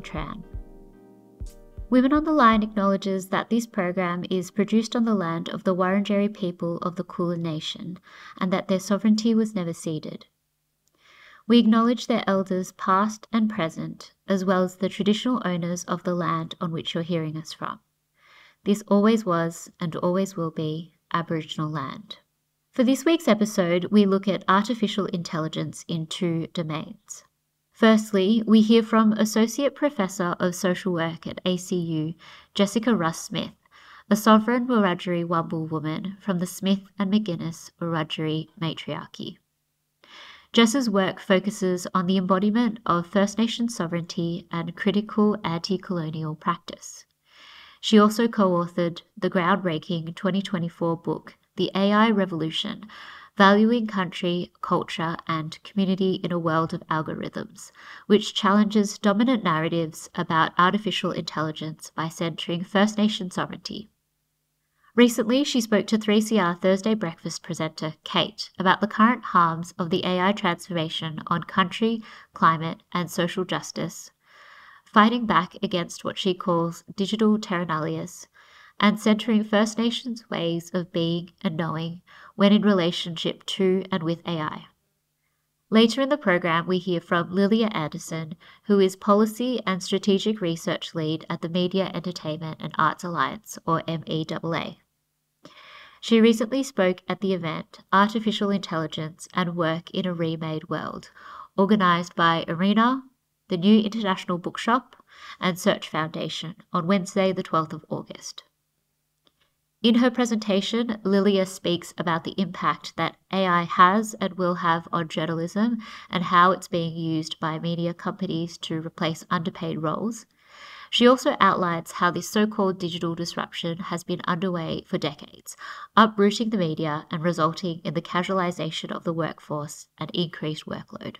Tran. Women on the Line acknowledges that this program is produced on the land of the Wurundjeri people of the Kulin Nation and that their sovereignty was never ceded. We acknowledge their elders past and present, as well as the traditional owners of the land on which you're hearing us from. This always was and always will be Aboriginal land. For this week's episode, we look at artificial intelligence in two domains. Firstly, we hear from Associate Professor of Social Work at ACU, Jessica Russ-Smith, a sovereign Wiradjuri Wamble woman from the Smith and McGuinness Wiradjuri matriarchy. Jess's work focuses on the embodiment of First Nation sovereignty and critical anti-colonial practice. She also co-authored the groundbreaking 2024 book, The AI Revolution, Valuing Country, Culture and Community in a World of Algorithms, which challenges dominant narratives about artificial intelligence by centering First Nation sovereignty. Recently, she spoke to 3CR Thursday Breakfast presenter Kate about the current harms of the AI transformation on country, climate and social justice, fighting back against what she calls digital terra nullius, and centering First Nations ways of being and knowing when in relationship to and with AI. Later in the program, we hear from Lilia Anderson, who is Policy and Strategic Research Lead at the Media, Entertainment and Arts Alliance, or MEAA. She recently spoke at the event Artificial Intelligence and Work in a Remade World, organised by ARENA, the New International Bookshop and Search Foundation on Wednesday the 12th of August. In her presentation, Lilia speaks about the impact that AI has and will have on journalism and how it's being used by media companies to replace underpaid roles. She also outlines how this so-called digital disruption has been underway for decades, uprooting the media and resulting in the casualisation of the workforce and increased workload.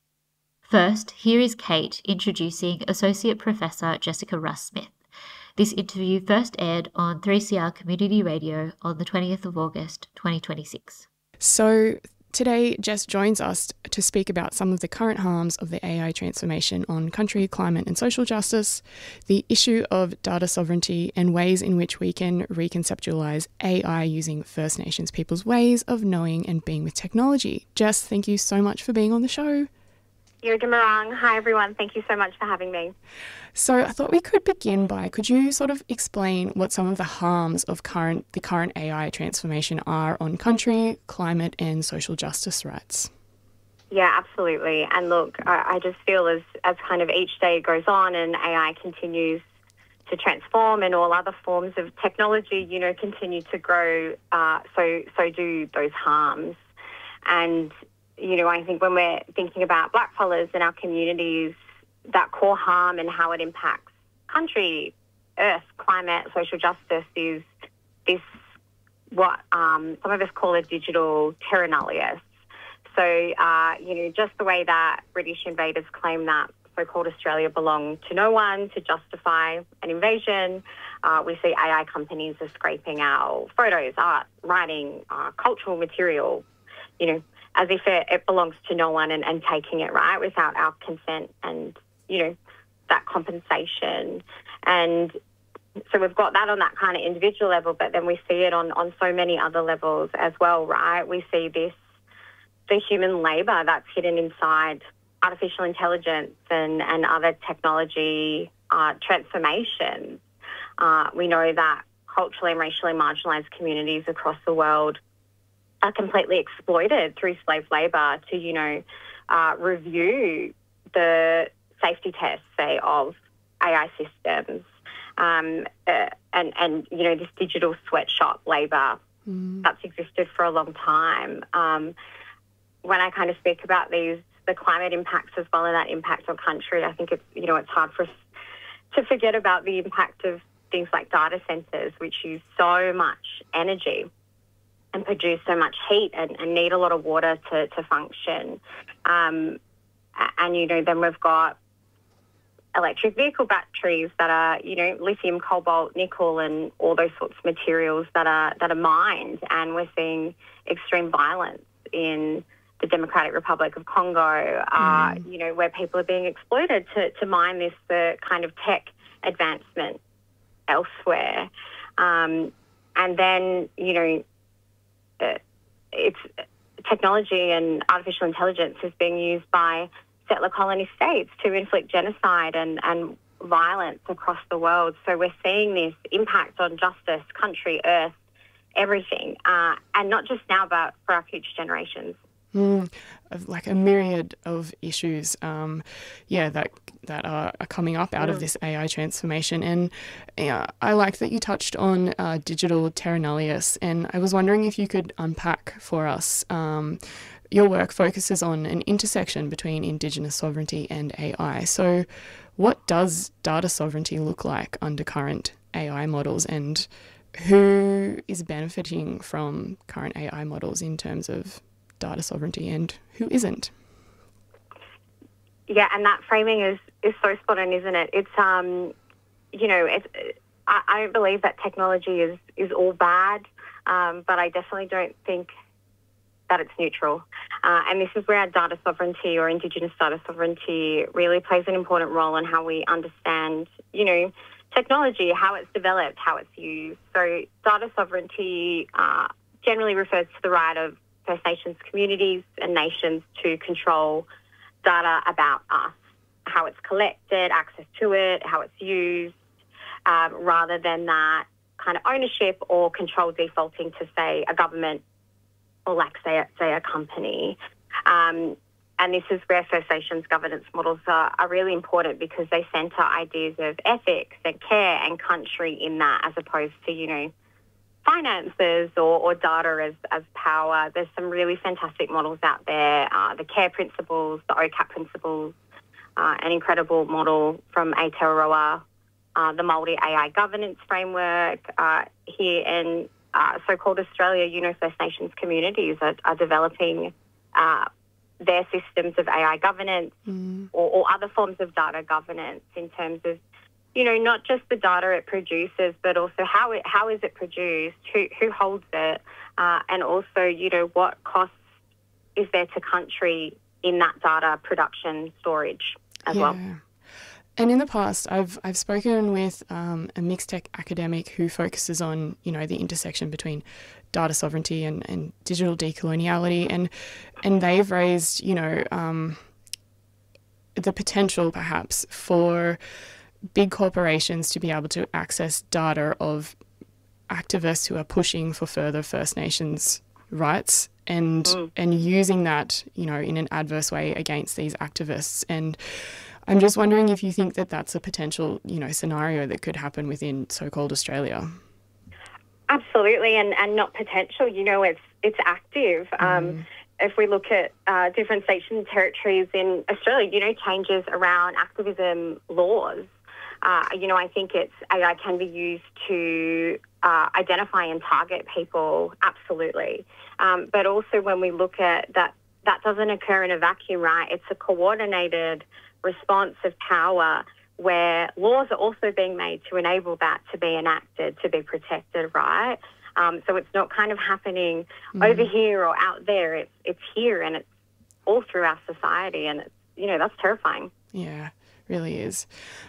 First, here is Kate introducing Associate Professor Jessica Russ-Smith. This interview first aired on 3CR Community Radio on the 20th of August, 2026. So today, Jess joins us to speak about some of the current harms of the AI transformation on country, climate and social justice, the issue of data sovereignty and ways in which we can reconceptualise AI using First Nations people's ways of knowing and being with technology. Jess, thank you so much for being on the show. Yirrdamarang. Hi everyone, thank you so much for having me. So I thought we could begin by, could you sort of explain what some of the harms of the current AI transformation are on country, climate and social justice rights? Yeah, absolutely. And look, I just feel as kind of each day goes on and AI continues to transform and all other forms of technology, continue to grow, so do those harms. And I think when we're thinking about blackfellas in our communities, that core harm and how it impacts country, earth, climate, social justice is this what some of us call a digital terra nullius. So, just the way that British invaders claim that so-called Australia belonged to no one to justify an invasion, we see AI companies are scraping our photos, art, writing, cultural material, as if it belongs to no one and taking it, right, without our consent and, that compensation. And so we've got that on that kind of individual level, but then we see it on so many other levels as well, right? We see the human labour that's hidden inside artificial intelligence and other technology transformations. We know that culturally and racially marginalised communities across the world are completely exploited through slave labour to, review the safety tests, say, of AI systems and this digital sweatshop labour that's existed for a long time. When I kind of speak about the climate impacts as well and that impact on country, I think it's hard for us to forget about the impact of things like data centres, which use so much energy and produce so much heat and need a lot of water to function. And, then we've got electric vehicle batteries that are, lithium, cobalt, nickel and all those sorts of materials that are mined. And we're seeing extreme violence in the Democratic Republic of Congo, where people are being exploited to mine this for kind of tech advancement elsewhere. And then, it's technology and artificial intelligence is being used by settler colony states to inflict genocide and violence across the world. So we're seeing this impact on justice, country, earth, everything, and not just now, but for our future generations. Like a myriad of issues, that are coming up out of this AI transformation. And I like that you touched on digital terra nullius, and I was wondering if you could unpack for us. Your work focuses on an intersection between Indigenous sovereignty and AI. So what does data sovereignty look like under current AI models, and who is benefiting from current AI models in terms of data sovereignty and who isn't? Yeah, and that framing is so spot on, isn't it? It's I don't believe that technology is all bad, but I definitely don't think that it's neutral. And this is where our data sovereignty or Indigenous data sovereignty really plays an important role in how we understand, technology, how it's developed, how it's used. So data sovereignty generally refers to the right of First Nations communities and nations to control data about us, how it's collected, access to it, how it's used, rather than that kind of ownership or control defaulting to, say, a government or say a company. And this is where First Nations governance models are really important, because they centre ideas of ethics and care and country in that, as opposed to, finances or data as power. There's some really fantastic models out there, the CARE principles, the OCAP principles, an incredible model from Aotearoa, the Māori AI governance framework. Here in so-called Australia, First Nations communities are developing their systems of AI governance or other forms of data governance in terms of, not just the data it produces, but also how is it produced, who holds it, and also, what costs is there to country in that data production storage as well. And in the past, I've spoken with a mixed tech academic who focuses on, the intersection between data sovereignty and digital decoloniality, and they've raised, the potential perhaps for big corporations to be able to access data of activists who are pushing for further First Nations rights and using that, in an adverse way against these activists. And I'm just wondering if you think that that's a potential, scenario that could happen within so-called Australia. Absolutely, and not potential. It's active. If we look at different states and territories in Australia, changes around activism laws. I think AI can be used to identify and target people, absolutely. But also when we look at that doesn't occur in a vacuum, right? It's a coordinated response of power where laws are also being made to enable that to be enacted, to be protected, right? So it's not kind of happening over here or out there. It's here, and it's all through our society, and it's, that's terrifying. Yeah, really is.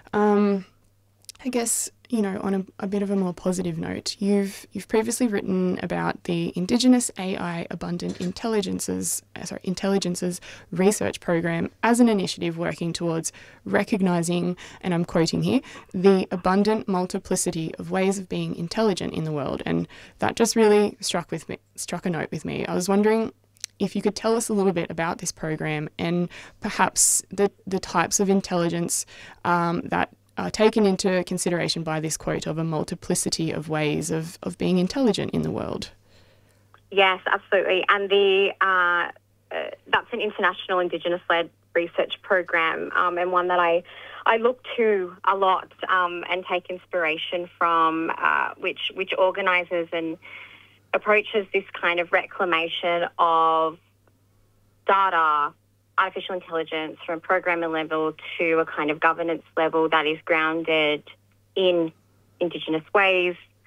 I guess, on a bit of a more positive note, you've previously written about the Indigenous AI Abundant Intelligences Research Program as an initiative working towards recognising, and I'm quoting here, the abundant multiplicity of ways of being intelligent in the world. And that just really struck a note with me. I was wondering if you could tell us a little bit about this program and perhaps the types of intelligence that are taken into consideration by this quote of a multiplicity of ways of being intelligent in the world. Yes, absolutely. And that's an international Indigenous-led research program, and one that I look to a lot and take inspiration from, which organises and approaches this kind of reclamation of data, artificial intelligence, from a programming level to a kind of governance level that is grounded in Indigenous ways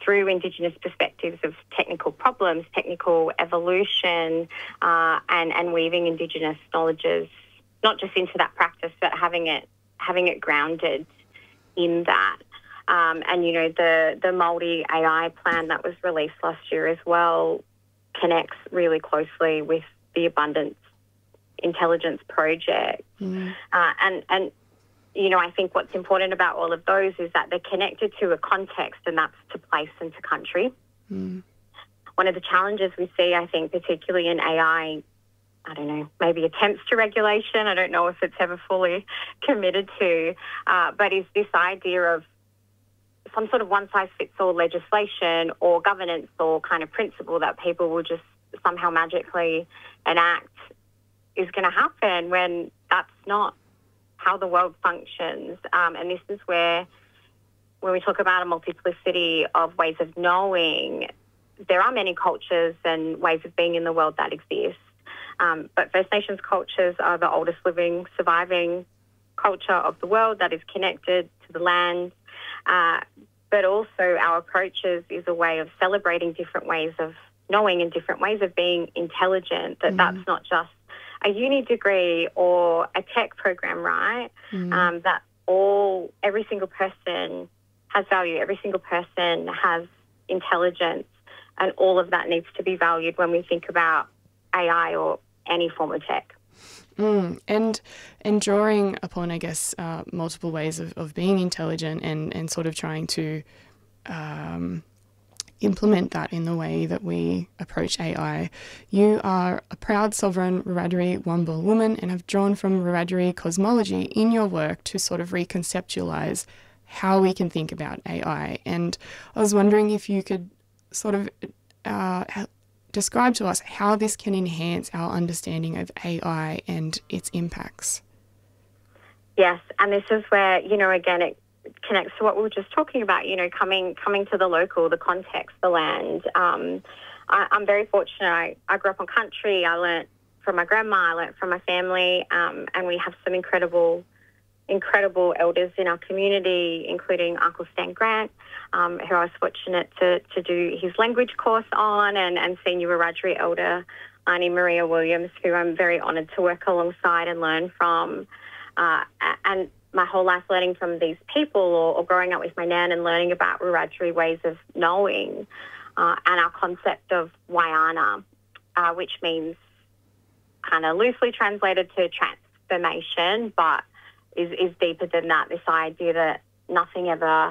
through Indigenous perspectives of technical problems, technical evolution, and weaving Indigenous knowledges, not just into that practice, but having it grounded in that. And, you know, the Māori AI plan that was released last year as well connects really closely with the Abundance Intelligence Project. And you know, I think what's important about all of those is that they're connected to a context, and that's to place and to country. One of the challenges we see, I think, particularly in AI, I don't know, maybe attempts to regulation, I don't know if it's ever fully committed to, but is this idea of some sort of one-size-fits-all legislation or governance or kind of principle that people will just somehow magically enact is going to happen when that's not how the world functions. And this is where, when we talk about a multiplicity of ways of knowing, there are many cultures and ways of being in the world that exist. But First Nations cultures are the oldest living, surviving culture of the world that is connected to the land. But also our approaches is a way of celebrating different ways of knowing and different ways of being intelligent, that's not just a uni degree or a tech program, right? That every single person has value, every single person has intelligence, and all of that needs to be valued when we think about AI or any form of tech. And drawing upon, I guess, multiple ways of being intelligent and sort of trying to implement that in the way that we approach AI. You are a proud sovereign Wiradjuri Wambo woman and have drawn from Wiradjuri cosmology in your work to sort of reconceptualize how we can think about AI. And I was wondering if you could sort of describe to us how this can enhance our understanding of AI and its impacts. Yes, and this is where, you know, again, it connects to what we were just talking about, you know, coming to the local, the context, the land. I'm very fortunate. I grew up on country. I learnt from my grandma. I learnt from my family, and we have some incredible elders in our community, including Uncle Stan Grant, who I was fortunate to do his language course on, and senior Wiradjuri elder Auntie Maria Williams, who I'm very honoured to work alongside and learn from. And my whole life learning from these people, or growing up with my nan and learning about Wiradjuri ways of knowing, and our concept of Wayana, which means, kind of loosely translated, to transformation, but is deeper than that, this idea that nothing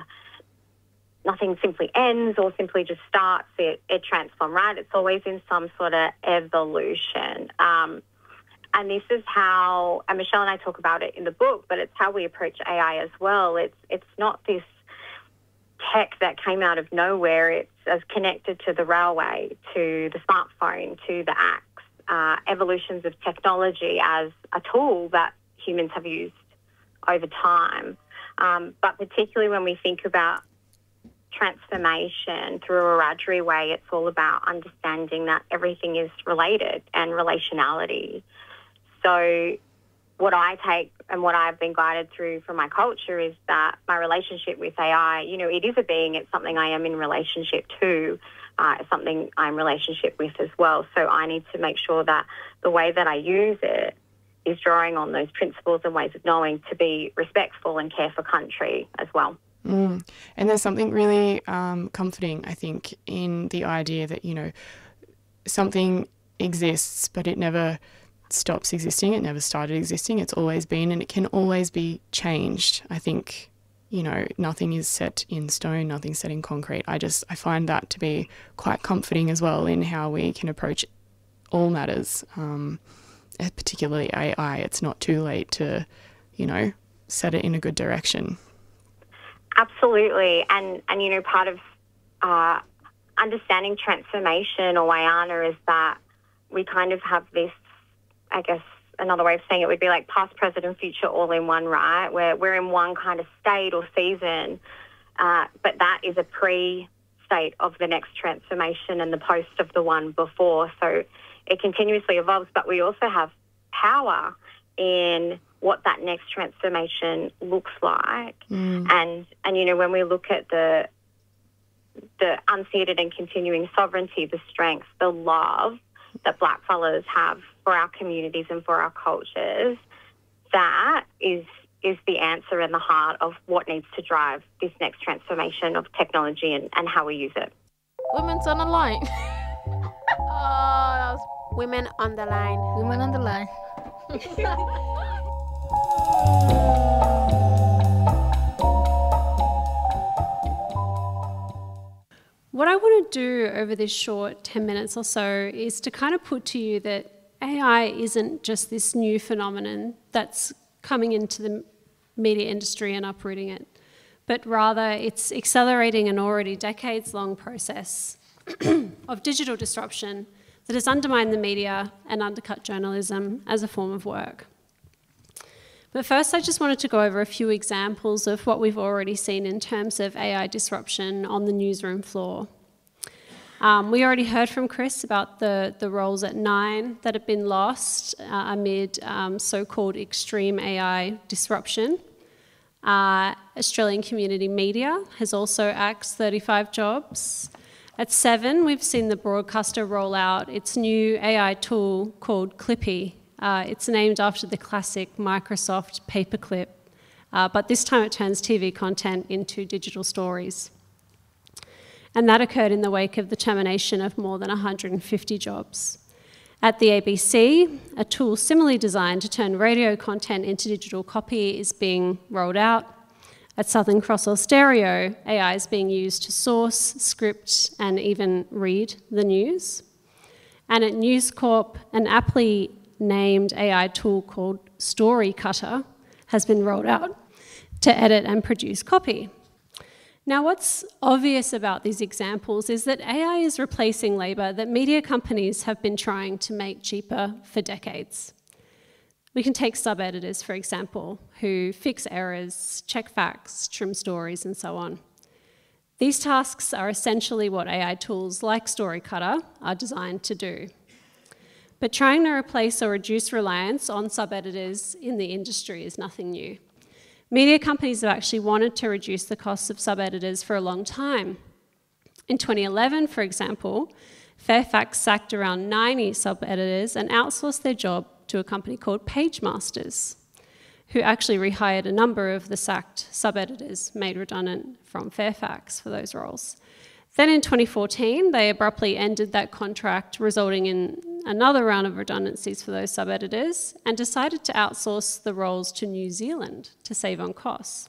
simply ends or simply just starts, it transforms, right? It's always in some sort of evolution. And this is how, and Michelle and I talk about it in the book, but it's how we approach AI as well. It's not this tech that came out of nowhere. It's as connected to the railway, to the smartphone, to the axe, evolutions of technology as a tool that humans have used over time. But particularly when we think about transformation through a Wiradjuri way, it's all about understanding that everything is related and relationality. So what I take and what I've been guided through from my culture is that my relationship with AI, you know, it is a being, it's something I am in relationship to, it's something I'm in relationship with as well. So I need to make sure that the way that I use it is drawing on those principles and ways of knowing to be respectful and care for country as well. And there's something really comforting, I think, in the idea that, you know, something exists, but it never stops existing. It never started existing. It's always been, and it can always be changed. I think, you know, nothing is set in stone, nothing's set in concrete. I find that to be quite comforting as well in how we can approach all matters, particularly AI. It's not too late to, you know, set it in a good direction. Absolutely. And you know, part of understanding transformation or Wayana is that we kind of have this, I guess another way of saying it would be like past, present and future all in one, right? Where we're in one kind of state or season, but that is a pre-state of the next transformation and the post of the one before. So it continuously evolves, but we also have power in what that next transformation looks like. And you know, when we look at the the unceded and continuing sovereignty, the strength, the love that blackfellas have for our communities and for our cultures, that is the answer and the heart of what needs to drive this next transformation of technology and how we use it. Women's on the line. That was women on the line. Women on the line. What I want to do over this short 10 minutes or so is to kind of put to you that AI isn't just this new phenomenon that's coming into the media industry and uprooting it, but rather it's accelerating an already decades-long process of digital disruption that has undermined the media and undercut journalism as a form of work. But first, I just wanted to go over a few examples of what we've already seen in terms of AI disruption on the newsroom floor. We already heard from Chris about the roles at Nine that have been lost amid so-called extreme AI disruption. Australian Community Media has also axed 35 jobs. At Seven, we've seen the broadcaster roll out its new AI tool called Clippy. It's named after the classic Microsoft paperclip, but this time it turns TV content into digital stories. And that occurred in the wake of the termination of more than 150 jobs. At the ABC, a tool similarly designed to turn radio content into digital copy is being rolled out. At Southern Cross Austereo, AI is being used to source, script, and even read the news. And at News Corp, an aptly named AI tool called Story Cutter has been rolled out to edit and produce copy. Now, what's obvious about these examples is that AI is replacing labour that media companies have been trying to make cheaper for decades. We can take sub-editors, for example, who fix errors, check facts, trim stories, and so on. These tasks are essentially what AI tools like Story Cutter are designed to do. But trying to replace or reduce reliance on sub-editors in the industry is nothing new. Media companies have actually wanted to reduce the costs of sub-editors for a long time. In 2011, for example, Fairfax sacked around 90 sub-editors and outsourced their job to a company called PageMasters, who actually rehired a number of the sacked sub-editors made redundant from Fairfax for those roles. Then in 2014, they abruptly ended that contract, resulting in another round of redundancies for those sub-editors, and decided to outsource the roles to New Zealand to save on costs.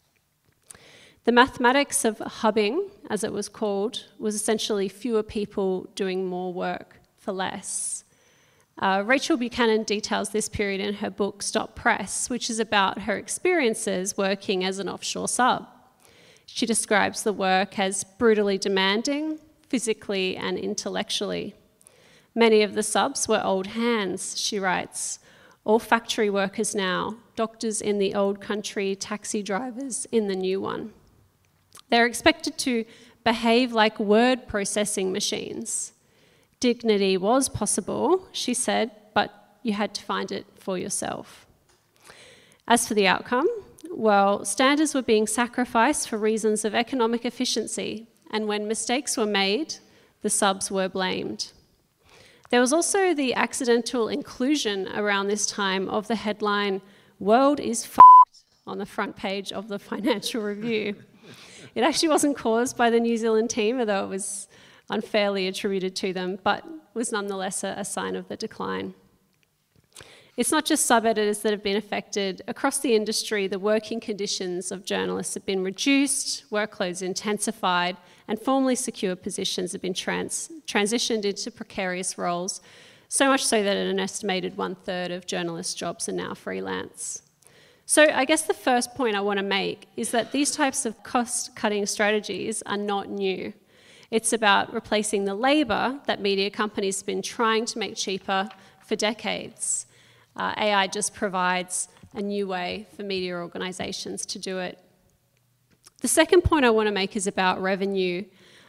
The mathematics of hubbing, as it was called, was essentially fewer people doing more work for less. Rachel Buchanan details this period in her book Stop Press, which is about her experiences working as an offshore sub. She describes the work as brutally demanding, physically and intellectually. Many of the subs were old hands, she writes, all factory workers now, doctors in the old country, taxi drivers in the new one. They're expected to behave like word processing machines. Dignity was possible, she said, but you had to find it for yourself. As for the outcome, well, standards were being sacrificed for reasons of economic efficiency, and when mistakes were made, the subs were blamed. There was also the accidental inclusion around this time of the headline, "World is f***ed," on the front page of the Financial Review. It actually wasn't caused by the New Zealand team, although it was unfairly attributed to them, but was nonetheless a sign of the decline. It's not just sub-editors that have been affected. Across the industry, the working conditions of journalists have been reduced, workloads intensified, and formally secure positions have been transitioned into precarious roles, so much so that an estimated 1/3 of journalist jobs are now freelance. So I guess the first point I want to make is that these types of cost-cutting strategies are not new. It's about replacing the labour that media companies have been trying to make cheaper for decades. AI just provides a new way for media organisations to do it. The second point I want to make is about revenue.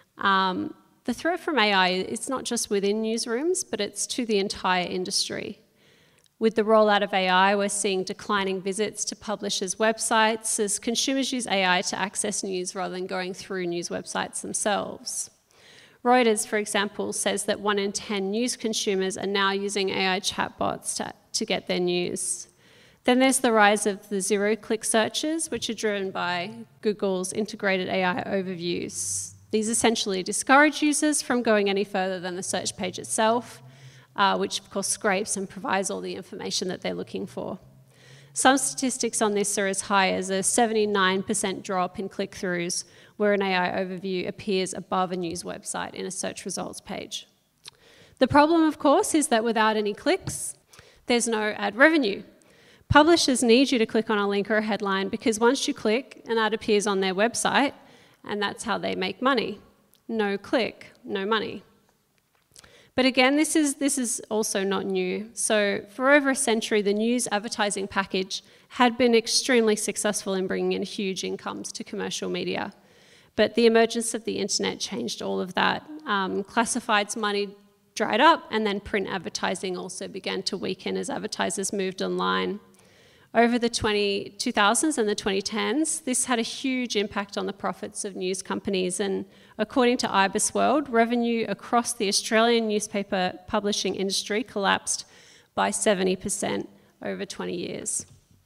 The threat from AI is not just within newsrooms, but it's to the entire industry. With the rollout of AI, we're seeing declining visits to publishers' websites as consumers use AI to access news rather than going through news websites themselves. Reuters, for example, says that 1 in 10 news consumers are now using AI chatbots to get their news. Then there's the rise of the zero-click searches, which are driven by Google's integrated AI overviews. These essentially discourage users from going any further than the search page itself, which of course scrapes and provides all the information that they're looking for. Some statistics on this are as high as a 79% drop in click-throughs where an AI overview appears above a news website in a search results page. The problem, of course, is that without any clicks, there's no ad revenue. Publishers need you to click on a link or a headline because once you click, an ad appears on their website, and that's how they make money. No click, no money. But again, this is also not new. So for over a century, the news advertising package had been extremely successful in bringing in huge incomes to commercial media. But the emergence of the internet changed all of that. Classifieds money dried up, and then print advertising also began to weaken as advertisers moved online. Over the 2000s and the 2010s, this had a huge impact on the profits of news companies, and according to IBISWorld, revenue across the Australian newspaper publishing industry collapsed by 70% over 20 years.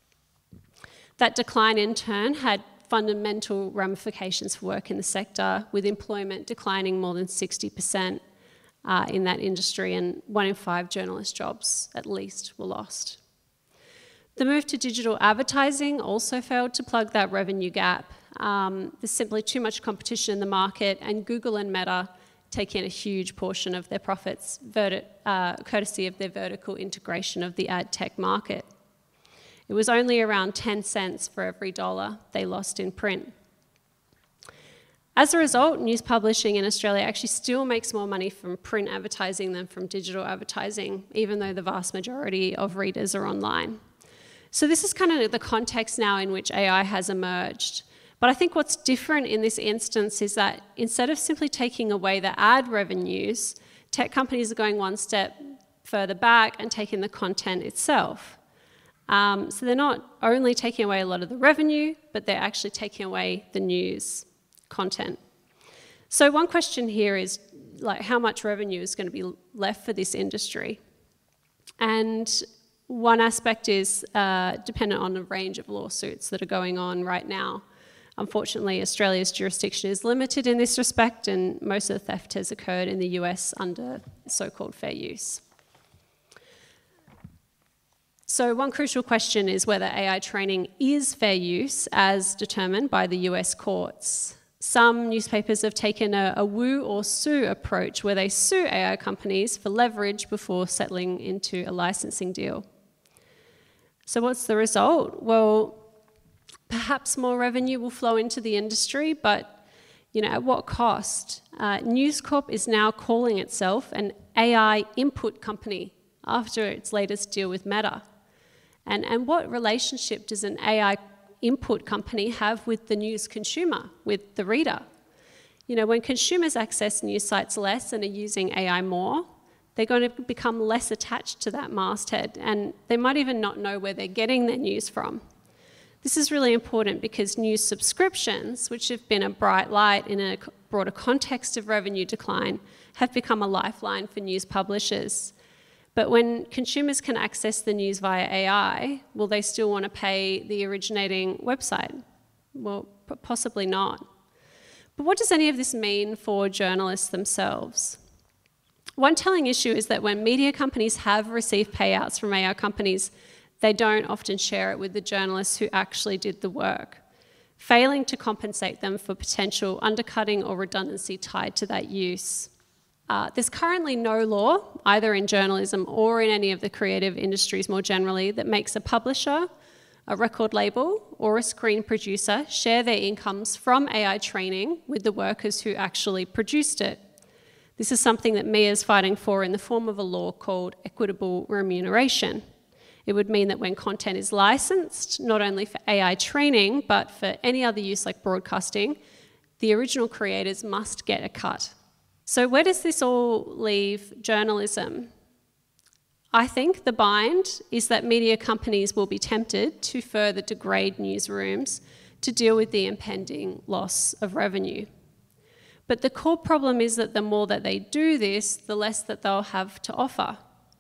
That decline in turn had fundamental ramifications for work in the sector, with employment declining more than 60% in that industry, and 1 in 5 journalist jobs at least were lost. The move to digital advertising also failed to plug that revenue gap. There's simply too much competition in the market, and Google and Meta take in a huge portion of their profits, courtesy of their vertical integration of the ad tech market. It was only around 10 cents for every dollar they lost in print. As a result, news publishing in Australia actually still makes more money from print advertising than from digital advertising, even though the vast majority of readers are online. So this is kind of the context now in which AI has emerged. But I think what's different in this instance is that instead of simply taking away the ad revenues, tech companies are going one step further back and taking the content itself. So they're not only taking away a lot of the revenue, but they're actually taking away the news content. So one question here is, like, how much revenue is going to be left for this industry? And one aspect is dependent on a range of lawsuits that are going on right now. Unfortunately, Australia's jurisdiction is limited in this respect, and most of the theft has occurred in the US under so-called fair use. So one crucial question is whether AI training is fair use as determined by the US courts. Some newspapers have taken a woo or sue approach where they sue AI companies for leverage before settling into a licensing deal. So what's the result? Well, perhaps more revenue will flow into the industry, but at what cost? News Corp is now calling itself an AI input company after its latest deal with Meta. And what relationship does an AI input company have with the news consumer, with the reader? When consumers access news sites less and are using AI more, they're going to become less attached to that masthead, and they might even not know where they're getting their news from. This is really important because news subscriptions, which have been a bright light in a broader context of revenue decline, have become a lifeline for news publishers. But when consumers can access the news via AI, will they still want to pay the originating website? Well, possibly not. But what does any of this mean for journalists themselves? One telling issue is that when media companies have received payouts from AI companies, they don't often share it with the journalists who actually did the work, failing to compensate them for potential undercutting or redundancy tied to that use. There's currently no law, either in journalism or in any of the creative industries more generally, that makes a publisher, a record label, or a screen producer share their incomes from AI training with the workers who actually produced it. This is something that MIA is fighting for in the form of a law called equitable remuneration. It would mean that when content is licensed, not only for AI training, but for any other use like broadcasting, the original creators must get a cut. So where does this all leave journalism? I think the bind is that media companies will be tempted to further degrade newsrooms to deal with the impending loss of revenue. But the core problem is that the more that they do this, the less that they'll have to offer.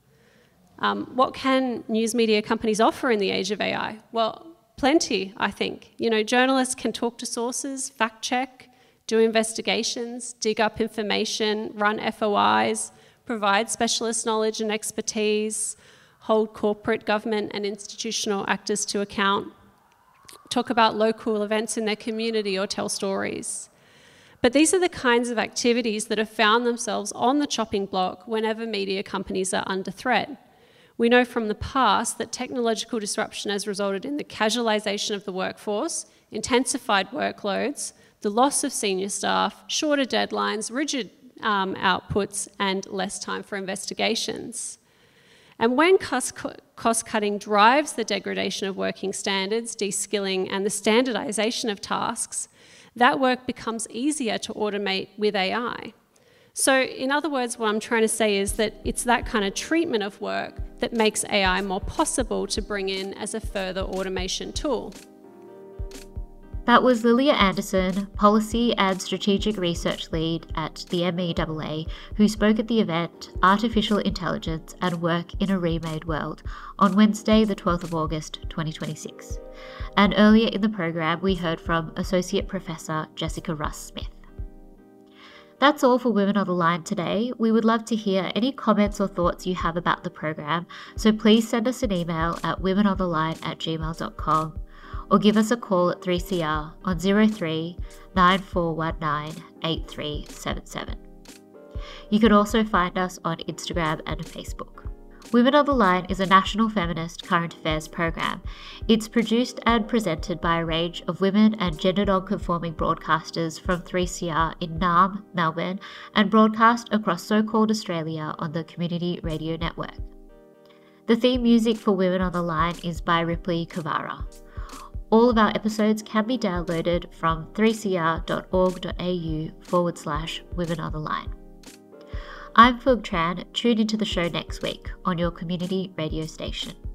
What can news media companies offer in the age of AI? Well, plenty, I think. Journalists can talk to sources, fact check, do investigations, dig up information, run FOIs, provide specialist knowledge and expertise, hold corporate, government and institutional actors to account, talk about local events in their community or tell stories. But these are the kinds of activities that have found themselves on the chopping block whenever media companies are under threat. We know from the past that technological disruption has resulted in the casualisation of the workforce, intensified workloads, the loss of senior staff, shorter deadlines, rigid outputs, and less time for investigations. And when cost-cutting drives the degradation of working standards, de-skilling, and the standardisation of tasks, that work becomes easier to automate with AI. So in other words, what I'm trying to say is that it's that kind of treatment of work that makes AI more possible to bring in as a further automation tool. That was Lilia Anderson, Policy and Strategic Research Lead at the MEAA, who spoke at the event Artificial Intelligence and Work in a Remade World on Wednesday, the 12th of August, 2026. And earlier in the program, we heard from Associate Professor Jessica Russ-Smith. That's all for Women on the Line today. We would love to hear any comments or thoughts you have about the program, so please send us an email at womenontheline@gmail.com or give us a call at 3CR on 03 9419 8377. You can also find us on Instagram and Facebook. Women on the Line is a national feminist current affairs program. It's produced and presented by a range of women and gender non-conforming broadcasters from 3CR in Naarm, Melbourne, and broadcast across so-called Australia on the Community Radio Network. The theme music for Women on the Line is by Ripley Kavara. All of our episodes can be downloaded from 3cr.org.au/Women on the Line. I'm Phuong Tran. Tune into the show next week on your community radio station.